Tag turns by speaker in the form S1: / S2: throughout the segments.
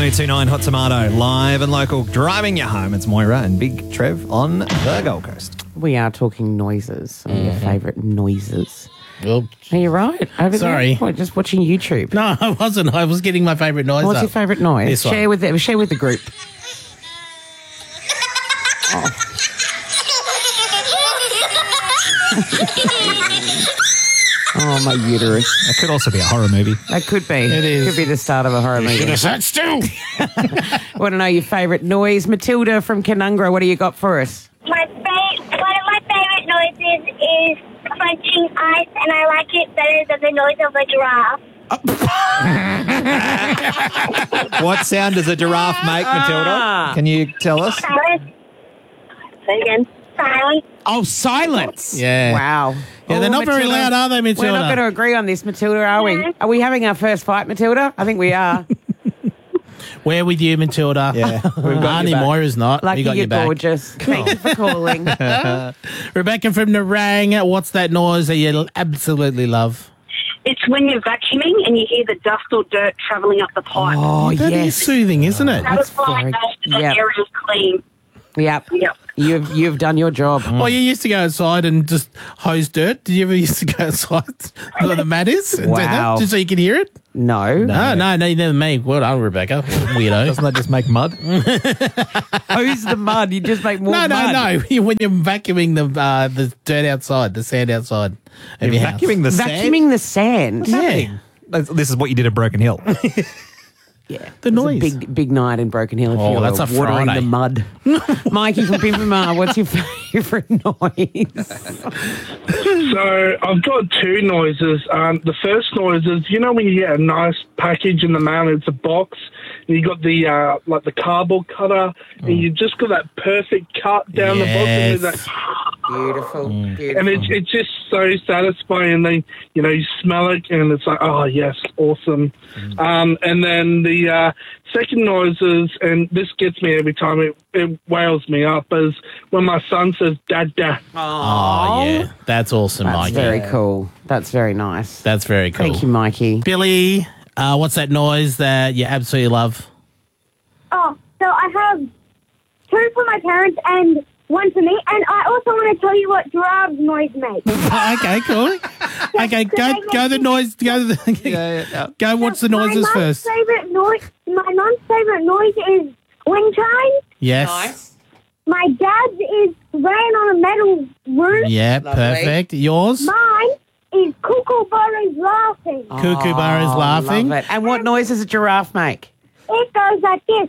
S1: 1029 Hot Tomato, live and local, driving you home. It's Moira and Big Trev on the Gold Coast.
S2: We are talking noises, some of your favourite noises.
S3: Well,
S2: Are you right? Over
S3: Sorry.
S2: there? What, just watching YouTube.
S3: no, I wasn't. I was getting my favourite noise
S2: What's
S3: up.
S2: your favourite noise?
S3: This one.
S2: Share with the group. Oh, my uterus.
S1: That could also be a horror movie.
S2: That could be.
S3: It is.
S2: Could be the start of a horror movie.
S3: Should have sat still.
S2: Want to know your favourite noise? Matilda from Canungra, what do you got for us?
S4: One of my favorite noises is crunching ice, and I like it better than the noise of a giraffe.
S1: What sound does a giraffe make, Matilda? Can you tell us?
S4: Silence. Say it again. Silence.
S2: Oh, silence.
S3: Yeah.
S2: Wow.
S3: Yeah, they're
S2: Oh,
S3: not very
S2: Matilda.
S3: loud, are they, Matilda?
S2: We're not going to agree on this, Matilda, are we?
S4: No.
S2: Are we having our first fight, Matilda? I think we are.
S3: We're with you, Matilda.
S1: Yeah, we've got
S3: Auntie
S1: your back.
S3: Moira's not.
S2: Lucky
S3: we got
S2: you're
S3: your back.
S2: gorgeous. Thank you for calling.
S3: Rebecca from Narang, what's that noise that you absolutely love?
S5: It's when you're vacuuming and you hear the dust or dirt travelling up the pipe.
S2: Oh,
S3: That is
S2: yes.
S3: soothing, isn't it?
S5: Satisfying
S2: very-
S5: that the
S2: yep.
S5: area's clean.
S2: Yep.
S5: Yep.
S2: You've done your job.
S3: Well, you used to go outside and just hose dirt. Did you ever used to go outside where the mat is? And do that,
S2: Wow.
S3: just so you can hear it?
S2: No.
S3: No, you never me. Well done, Rebecca. Weirdo.
S1: Doesn't that just make mud?
S2: Who's the mud? You just make more
S3: No.
S2: mud.
S3: When you're vacuuming the dirt outside, the sand outside of
S1: You're
S3: your house.
S1: vacuuming the sand?
S2: Vacuuming the sand.
S3: Yeah.
S1: This is what you did at Broken Hill.
S2: Yeah.
S3: The
S2: It's
S3: noise.
S2: a big night in Broken Hill if
S3: Oh,
S2: you're
S3: that's a
S2: watering
S3: Friday.
S2: the mud. Mikey from Pimpamar, what's your favourite noise?
S6: So I've got two noises. The first noise is, you know, when you get a nice package in the mail, it's a box, and you got the like the cardboard cutter, and you just got that perfect cut down the bottom.
S3: Yes.
S6: There's that,
S2: Beautiful. Beautiful.
S6: and it's just so satisfying. And then you smell it, and it's like, oh yes, awesome. And then the second noise is, and this gets me every time. It wails me up. Is when my son says "Dad, Dad."
S3: Oh, yeah. That's awesome,
S2: That's
S3: Mikey.
S2: very cool. That's very nice.
S3: That's very cool.
S2: Thank you, Mikey.
S3: Billy, what's that noise that you absolutely love?
S4: Oh, so I have two for my parents and one for me. And I also want to tell you what giraffe noise makes.
S3: Okay, cool. Okay, go the noise. Go watch the noises first.
S4: My mom's favorite noise is wind chimes.
S3: Yes.
S4: My dad's is rain on a metal roof.
S3: Yeah,
S2: Lovely.
S3: perfect. Yours?
S4: Mine is kookaburras laughing.
S3: Kookaburra is laughing.
S2: Love it. And what noise does a giraffe make?
S4: It goes like this.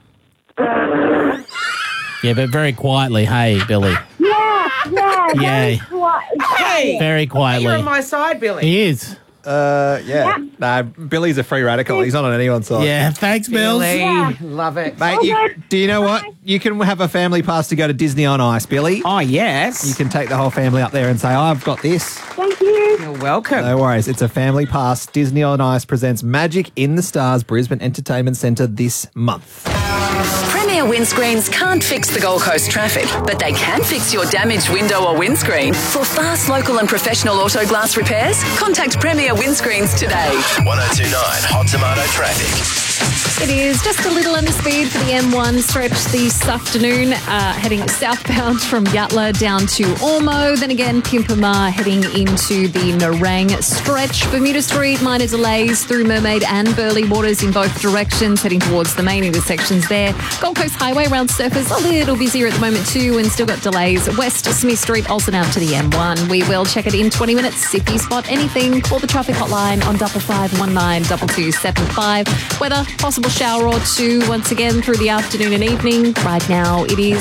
S3: Yeah, but very quietly. Hey, Billy.
S4: Yeah.
S3: Yay.
S2: Hey!
S3: Very
S2: You're
S3: quietly.
S2: on my side, Billy.
S3: He is.
S1: Yeah. Nah, Billy's a free radical. He's not on anyone's side.
S3: Yeah, thanks, Bills.
S2: Billy.
S4: Yeah.
S2: Love it.
S1: Mate,
S4: Okay.
S1: do you know what? You can have a family pass to go to Disney on Ice, Billy.
S2: Oh, yes.
S1: You can take the whole family up there and say, I've got this.
S4: Thank you.
S2: You're welcome.
S1: No worries. It's a family pass. Disney on Ice presents Magic in the Stars, Brisbane Entertainment Centre this month.
S7: Premier Windscreens can't fix the Gold Coast traffic, but they can fix your damaged window or windscreen. For fast, local and professional auto glass repairs, contact Premier Windscreens today.
S8: 1029 Hot Tomato Traffic.
S9: It is just a little under speed for the M1 stretch this afternoon, heading southbound from Yatala down to Ormo. Then again, Pimpamar heading into the Narang stretch. Bermuda Street, minor delays through Mermaid and Burleigh Waters in both directions, heading towards the main intersections there. Gold Coast Highway around Surfers, a little busier at the moment too, and still got delays. West Smith Street, also down to the M1. We will check it in 20 minutes. If you spot anything, call the traffic hotline on 5519 2275. Weather, possible shower or two once again through the afternoon and evening. Right now it is